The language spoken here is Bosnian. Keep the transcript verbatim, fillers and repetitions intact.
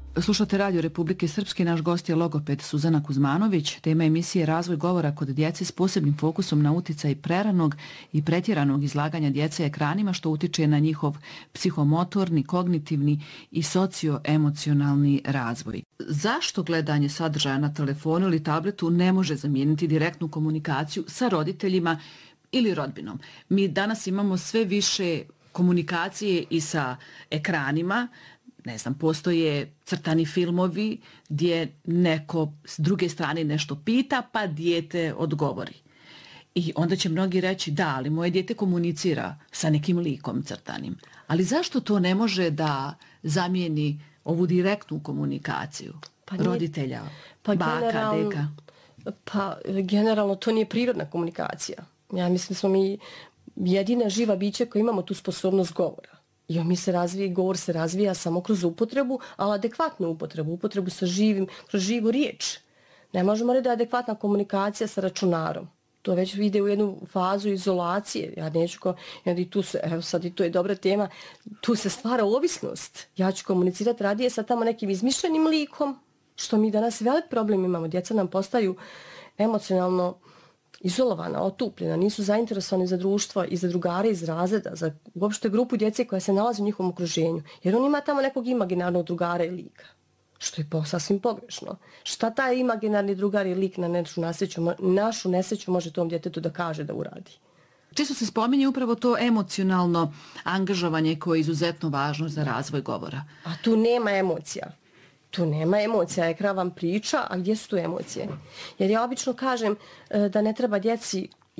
Slušate Radio Republike Srpske, naš gost je logoped Suzana Kuzmanović. Tema emisije je razvoj govora kod djece s posebnim fokusom na uticaj preranog i pretjeranog izlaganja djece ekranima, što utiče na njihov psihomotorni, kognitivni i socioemocionalni razvoj. Zašto gledanje sadržaja na telefonu ili tabletu ne može zamijeniti direktnu komunikaciju sa roditeljima ili rodbinom? Mi danas imamo sve više komunikacije i sa ekranima. Ne znam, postoje crtani filmovi gdje neko s druge strane nešto pita, pa dijete odgovori. I onda će mnogi reći, da, ali moje dijete komunicira sa nekim likom crtanim. Ali zašto to ne može da zamijeni ovu direktnu komunikaciju pa nije, roditelja, pa baka, deka? Pa generalno to nije prirodna komunikacija. Ja mislim smo mi jedina živa bića koja imamo tu sposobnost govora. I mi se razvija, govor se razvija samo kroz upotrebu, ali adekvatnu upotrebu, upotrebu sa živim, kroz živu riječ. Ne možemo reći da je adekvatna komunikacija sa računarom. To već ide u jednu fazu izolacije. Ja neću, ko, i tu se, evo sad i to je dobra tema, tu se stvara ovisnost. Ja ću komunicirati radije sa tamo nekim izmišljenim likom, što mi danas velik problem imamo. Djeca nam postaju emocionalno izolovana, otupljena, nisu zainteresovani za društvo i za drugare iz razreda, za uopšte grupu djece koja se nalazi u njihovom okruženju. Jer on ima tamo nekog imaginarnog drugara i lika. Što je po, sasvim pogrešno. Šta taj imaginarni drugar i lik na našu nesreću, našu nesreću može tom djetetu da kaže da uradi? Često se spominje upravo to emocionalno angažovanje koje je izuzetno važno za razvoj govora. A tu nema emocija. Tu nema emocija, ekran vam priča, a gdje su tu emocije? Jer ja obično kažem da ne treba djeci